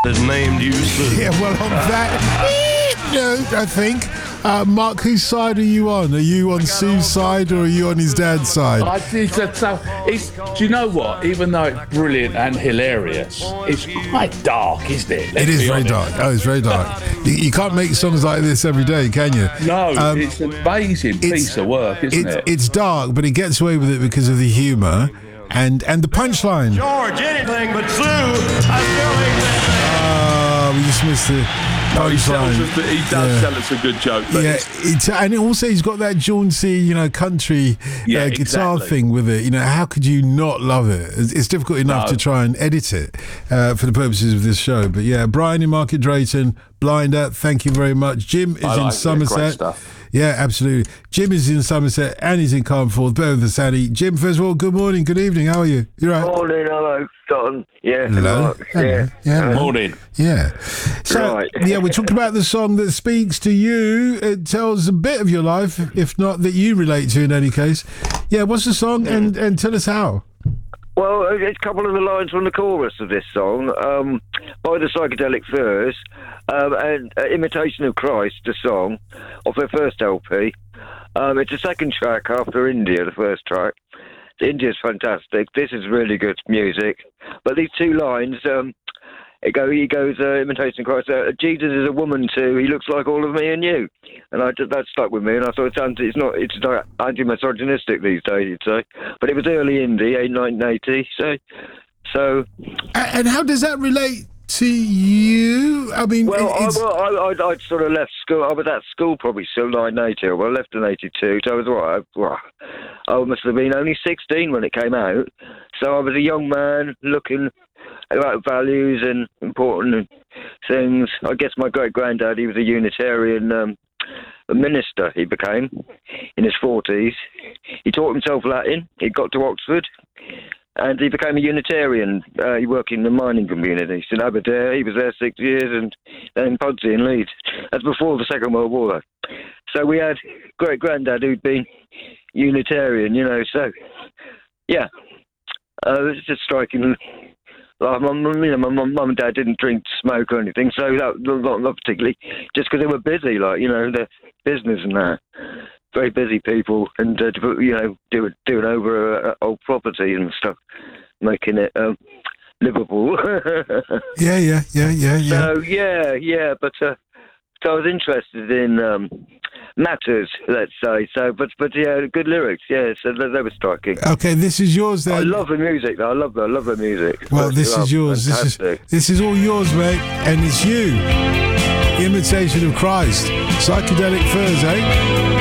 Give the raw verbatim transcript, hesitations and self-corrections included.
has named you Sue. Yeah, well, on that note, I think. Uh, Mark, whose side are you on? Are you on Sue's side or are you on his dad's side? I did that. So it's, do you know what? Even though it's brilliant and hilarious, it's quite dark, isn't it? Let's It is be very honest. dark. Oh, it's very dark. You, you can't make songs like this every day, can you? No, Um, it's an amazing it's- piece of work, isn't It's, it? it's dark, but it gets away with it because of the humour and, and the punchline. George, anything but Sue. I still ain't Oh, we just missed the No, he, punchline. sells us, he does Yeah. tell us a good joke. But Yeah, it's- it's, and also he's got that jaunty, you know, country Yeah, uh, guitar exactly. thing with it. You know, how could you not love it? It's, it's difficult enough No. to try and edit it uh, for the purposes of this show. But yeah, Brian in Market Drayton, Blinder, thank you very much. Jim is I in like it, great Somerset. stuff. Yeah, absolutely. Jim is in Somerset and he's in Carnforth, better than Sandy. Jim, first of all, good morning, good evening. How are you? You right? Morning, hello, Don. Yeah, Hello. Mark, Hello. yeah. Yeah. Morning. Yeah. So, Right. yeah, we're talking about the song that speaks to you. It tells a bit of your life, if not that you relate to in any case. Yeah, what's the song? And, and tell us how. Well, it's a couple of the lines from the chorus of this song, um, by the Psychedelic Furs, um, and uh, Imitation of Christ, the song, off their first L P. Um, it's the second track after India, the first track. India's fantastic. This is really good music. But these two lines, um, it go, he goes, uh, Imitation of Christ, uh, Jesus is a woman too, he looks like all of me and you. And I, that stuck with me, and I thought it's, anti, it's not it's not anti-misogynistic these days, you'd say. But it was early indie, nineteen eighty, so... so A- And how does that relate to you? I mean, well, I, it's, well I, I'd, I'd sort of left school. I was at school probably still nineteen eighty. Well, I left in eighty-two, so I was what? I, well, I must have been only sixteen when it came out. So I was a young man looking at values and important things. I guess my great granddad, he was a Unitarian um, minister. He became in his forties. He taught himself Latin. He got to Oxford. And he became a Unitarian. Uh, he worked in the mining community. In Aberdare, he was there six years, and then in Pudsey in Leeds. That's before the Second World War, though. So we had great granddad who'd been Unitarian, you know. So, yeah, uh, it's just striking. Like my, you know, my mum and dad didn't drink, smoke, or anything, so that not, not particularly. Just because they were busy, like you know, their business and that. Very busy people, and uh, you know, do, doing over uh, old property and stuff, making it um, livable. yeah, yeah, yeah, yeah, yeah. So yeah, yeah, but uh, so I was interested in um, matters, let's say. So, but but yeah, good lyrics. Yeah, so they, they were striking. Okay, this is yours then. I love the music. Though. I love the I love the music. Well, It's this love, is yours. This is fantastic. this is all yours, mate, and it's you. Imitation of Christ, Psychedelic Furs, eh?